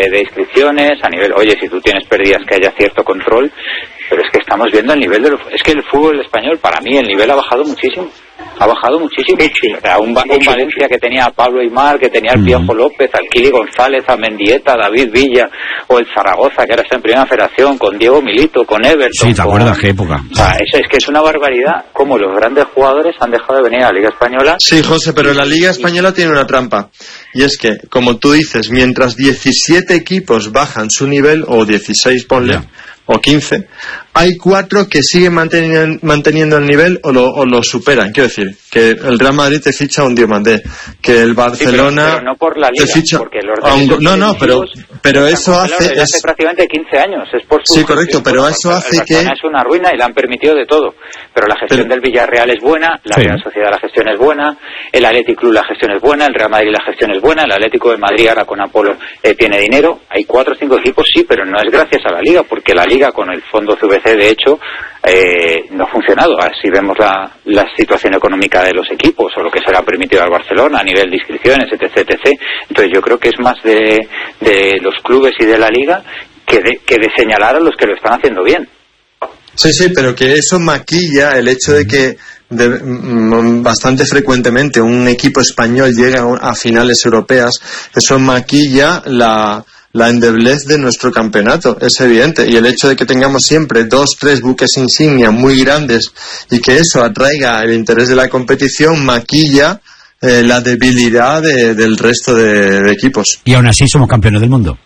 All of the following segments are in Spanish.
de inscripciones, a nivel, oye, si tú tienes pérdidas que haya cierto control, pero es que estamos viendo el nivel es que el fútbol español, para mí, el nivel ha bajado muchísimo. Ha bajado muchísimo. O sea, un Valencia que tenía a Pablo Aimar, que tenía al Piojo López, al Kili González, a Mendieta, a David Villa, o el Zaragoza, que ahora está en Primera Federación, con Diego Milito, con Everton. Sí, ¿te acuerdas qué época? O sea, es que es una barbaridad cómo los grandes jugadores han dejado de venir a la Liga Española. Sí, José, pero la Liga Española tiene una trampa. Y es que, como tú dices, mientras 17 equipos bajan su nivel, o 16, ponle, o 15, hay 4 que siguen manteniendo el nivel o lo superan. Quiero decir, que el Real Madrid te ficha a un Diomandé, que el Barcelona pero no por la Liga, te ficha porque los pero eso hace prácticamente 15 años, es por su sí, correcto, pero eso hace que es una ruina y le han permitido de todo, pero la gestión del Villarreal es buena, la Real Sociedad la gestión es buena, el Athletic Club la gestión es buena, el Real Madrid la gestión es buena, el Atlético de Madrid ahora con Apolo tiene dinero, hay 4 o 5 equipos, sí, pero no es gracias a la Liga, porque la Liga con el fondo CVC de hecho no ha funcionado. Así vemos la situación económica de los equipos o lo que se le ha permitido al Barcelona a nivel de inscripciones, etc. Entonces yo creo que es más de los clubes y de la Liga que de señalar a los que lo están haciendo bien. Sí, pero que eso maquilla el hecho de que bastante frecuentemente un equipo español llega a finales europeas. Eso maquilla la endeblez de nuestro campeonato, es evidente, y el hecho de que tengamos siempre 2-3 buques insignia muy grandes y que eso atraiga el interés de la competición maquilla la debilidad del resto de equipos. Y aún así somos campeones del mundo.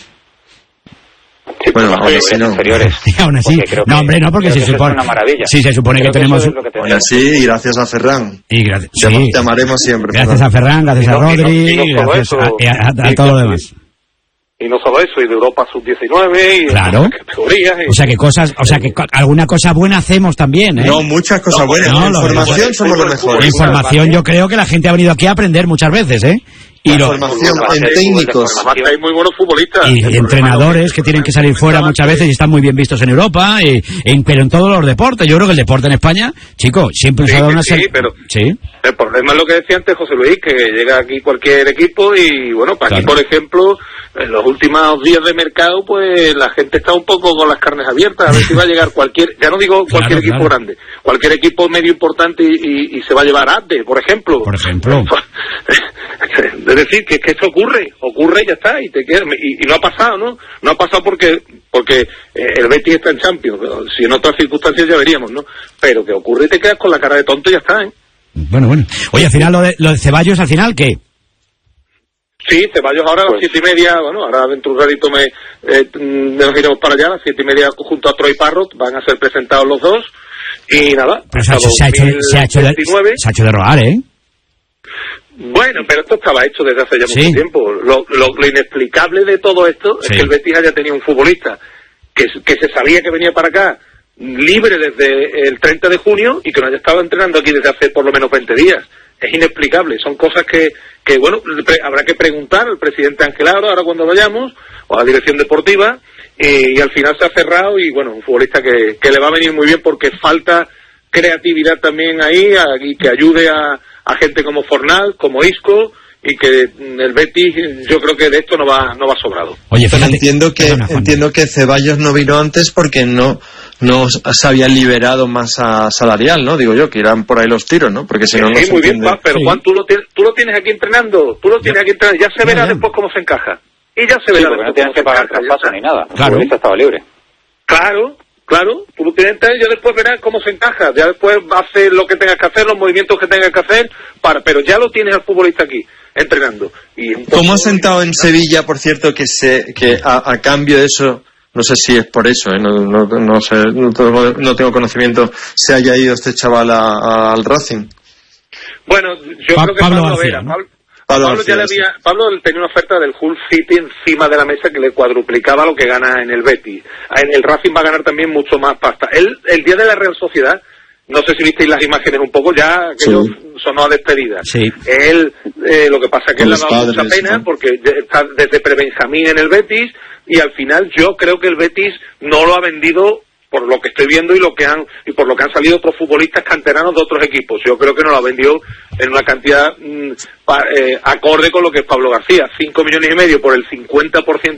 Sí, bueno, aún así no. Y aún así, no, hombre, no, porque se supone. Es una maravilla. Sí, se supone que tenemos. Aún así, y gracias a Ferran. Y te amaremos siempre. Gracias a Ferran, gracias a Rodri, gracias a todo lo demás. Y no solo eso, y de Europa sub-19 y claro. Categorías. O sea que alguna cosa buena hacemos también, ¿eh? No, muchas cosas buenas. La información somos lo mejor. Información, yo creo que la gente ha venido aquí a aprender muchas veces, ¿eh? Y formación en técnicos. Además hay muy buenos futbolistas. Y entrenadores que tienen que salir fuera muchas veces y están muy bien vistos en Europa, pero en todos los deportes. Yo creo que el deporte en España, chicos, siempre se ha dado una serie. Sí. El problema es lo que decía antes José Luis, que llega aquí cualquier equipo y, bueno, para aquí, por ejemplo, en los últimos días de mercado, pues la gente está un poco con las carnes abiertas, a ver si va a llegar ya no digo cualquier equipo grande, cualquier equipo medio importante y se va a llevar ADE, por ejemplo. Es decir, que esto ocurre y ya está, y no ha pasado, ¿no? No ha pasado porque el Betis está en Champions, si en otras circunstancias ya veríamos, ¿no? Pero que ocurre y te quedas con la cara de tonto y ya está, ¿eh? Bueno. Oye, al final lo de Ceballos, ¿al final qué? Sí, Ceballos ahora a las 7:30, bueno, ahora dentro de un ratito nos iremos para allá, a las 7:30 junto a Troy Parrott, van a ser presentados los dos, y nada. Pero se ha hecho de rogar, ¿eh? Bueno, pero esto estaba hecho desde hace ya mucho tiempo. Lo inexplicable de todo esto es que el Betis haya tenido un futbolista que se sabía que venía para acá libre desde el 30 de junio y que no haya estado entrenando aquí desde hace por lo menos 20 días. Es inexplicable. Son cosas que bueno, habrá que preguntar al presidente Angelaro ahora cuando vayamos, o a la dirección deportiva, y al final se ha cerrado y, bueno, un futbolista que le va a venir muy bien porque falta creatividad también ahí y que ayude a gente como Fornal, como Isco, y que el Betis, yo creo que de esto no va sobrado. Oye, fíjate, entiendo que Ceballos no vino antes porque no se había liberado masa salarial, ¿no? Digo yo, que irán por ahí los tiros, ¿no? Porque si no se muy entiende. Bien, pero Juan, tú lo tienes aquí entrenando, ya se verá después cómo se encaja. Y ya se verá después. No tienes que pagar traspaso ni nada. Claro. El estaba libre. Claro, tú lo tienes, ya después verás cómo se encaja, ya después hace lo que tengas que hacer, los movimientos que tengas que hacer, pero ya lo tienes al futbolista aquí, entrenando. ¿Cómo ha sentado en Sevilla, por cierto, que a cambio de eso, no sé si es por eso, no sé, no tengo conocimiento, se haya ido este chaval al Racing? Bueno, yo creo que Pablo García, ¿no? Pablo tenía una oferta del Hull City encima de la mesa que le cuadruplicaba lo que gana en el Betis. En el Racing va a ganar también mucho más pasta. El día de la Real Sociedad, no sé si visteis las imágenes un poco, ya que sonó a despedida. Sí. Él, lo que pasa es que él le ha dado mucha pena, ¿no? Porque está desde prebenjamín en el Betis, y al final yo creo que el Betis no lo ha vendido por lo que estoy viendo y por lo que han salido otros futbolistas canteranos de otros equipos. Yo creo que no lo ha vendido en una cantidad acorde con lo que es Pablo García. 5,5 millones por el 50%